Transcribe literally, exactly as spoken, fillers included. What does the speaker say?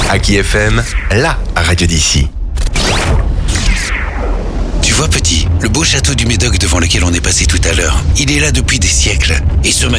Aki F M, la radio d'ici. Tu vois petit, le beau château du Médoc devant lequel on est passé tout à l'heure, il est là depuis des siècles. Et ce